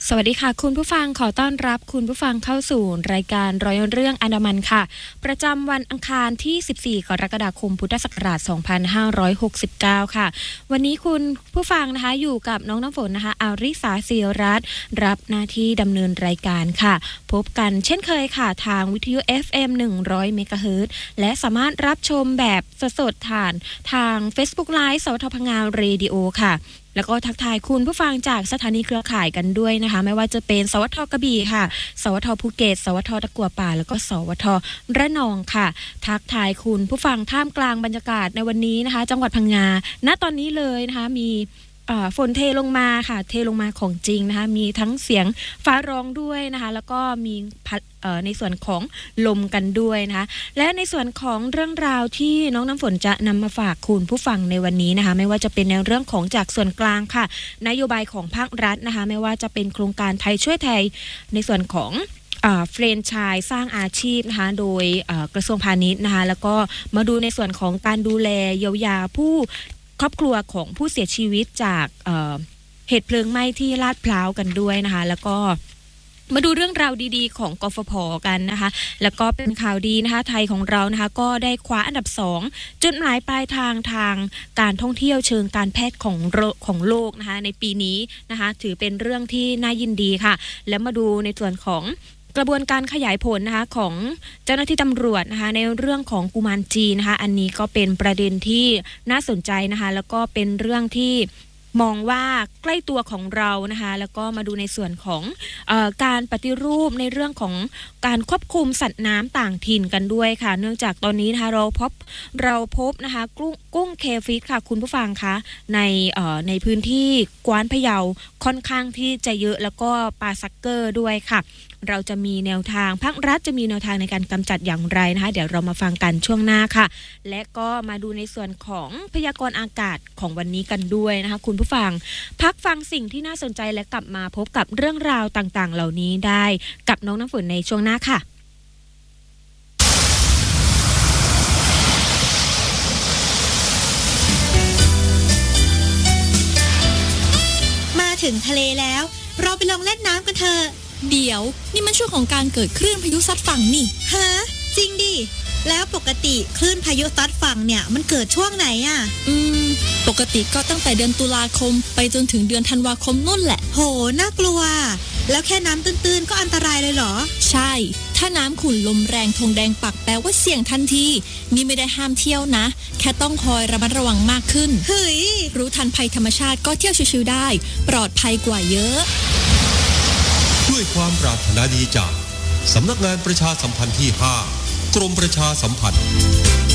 สวัสดีค่ะคุณผู้ฟังขอต้อนรับคุณผู้ฟังเข้าสู่รายการร้อยเรื่องอันดามันค่ะประจำวันอังคารที่14กรกฎาคมพุทธศักราช2569ค่ะวันนี้คุณผู้ฟังนะคะอยู่กับน้องน้ำฝนนะคะอาริสาศิรัตน์รับหน้าที่ดำเนินรายการค่ะพบกันเช่นเคยค่ะทางวิทยุ FM 100 เมกะเฮิรตซ์และสามารถรับชมแบบสดๆทาง Facebook Live สวทพังงาเรดิโอค่ะแล้วก็ทักทายคุณผู้ฟังจากสถานีเครือข่ายกันด้วยนะคะไม่ว่าจะเป็นสวทกระบี่ค่ะสวทภูเก็ตสวทตะกั่วป่าแล้วก็สวทระนองค่ะทักทายคุณผู้ฟังท่ามกลางบรรยากาศในวันนี้นะคะจังหวัดพังงาณตอนนี้เลยนะคะมีฝนเทลงมาค่ะเทลงมาของจริงนะคะมีทั้งเสียงฟ้าร้องด้วยนะคะแล้วก็มีในส่วนของลมกันด้วยนะคะและในส่วนของเรื่องราวที่น้องน้ำฝนจะนำมาฝากคุณผู้ฟังในวันนี้นะคะไม่ว่าจะเป็นในเรื่องของจากส่วนกลางค่ะนโยบายของภาครัฐนะคะไม่ว่าจะเป็นโครงการไทยช่วยไทยในส่วนของแฟรนไชส์สร้างอาชีพนะคะโดยกระทรวงพาณิชย์นะคะแล้วก็มาดูในส่วนของการดูแลเยียวยาผู้ครอบครัวของผู้เสียชีวิตจากเหตุเพลิงไหม้ที่ลาดพร้าวกันด้วยนะคะแล้วก็มาดูเรื่องราวดีๆของกฟผ.กันนะคะแล้วก็เป็นข่าวดีนะคะไทยของเรานะคะก็ได้คว้าอันดับ2จุดหมายปลายทางการท่องเที่ยวเชิงการแพทย์ของโลกนะคะในปีนี้นะคะถือเป็นเรื่องที่น่ายินดีค่ะแล้วมาดูในส่วนของกระบวนการขยายผลนะคะของเจ้าหน้าที่ตำรวจนะคะในเรื่องของกุมารจีนนะคะอันนี้ก็เป็นประเด็นที่น่าสนใจนะคะแล้วก็เป็นเรื่องที่มองว่าใกล้ตัวของเรานะคะแล้วก็มาดูในส่วนของการปฏิรูปในเรื่องของการควบคุมสัตว์น้ำต่างถิ่นกันด้วยค่ะเนื่องจากตอนนี้นะคะเราพบนะคะกุ้งเคฟิชค่ะคุณผู้ฟังคะในพื้นที่กวานพะเยาค่อนข้างที่จะเยอะแล้วก็ปลาซักเกอร์ด้วยค่ะเราจะมีแนวทางภาครัฐจะมีแนวทางในการกำจัดอย่างไรนะคะเดี๋ยวเรามาฟังกันช่วงหน้าค่ะและก็มาดูในส่วนของพยากรณ์อากาศของวันนี้กันด้วยนะคะคุณผู้ฟังพักฟังสิ่งที่น่าสนใจและกลับมาพบกับเรื่องราวต่างๆเหล่านี้ได้กับน้องน้ำฝนในช่วงหน้าค่ะมาถึงทะเลแล้วเราไปลองเล่นน้ำกันเถอะเดี๋ยวนี่มันช่วงของการเกิดคลื่นพายุซัดฝั่งนี่ฮะจริงดิแล้วปกติคลื่นพายุซัดฝั่งเนี่ยมันเกิดช่วงไหนอ่ะปกติก็ตั้งแต่เดือนตุลาคมไปจนถึงเดือนธันวาคมนู่นแหละโหน่ากลัวแล้วแค่น้ำตื้นๆก็อันตรายเลยเหรอใช่ถ้าน้ำขุ่นลมแรงธงแดงปักแปลว่าเสี่ยงทันทีนี่ไม่ได้ห้ามเที่ยวนะแค่ต้องคอยระมัดระวังมากขึ้นเฮ้ยรู้ทันภัยธรรมชาติก็เที่ยวชิวๆได้ปลอดภัยกว่าเยอะด้วยความปรารถนาดีจากสำนักงานประชาสัมพันธ์ที่5กรมประชาสัมพันธ์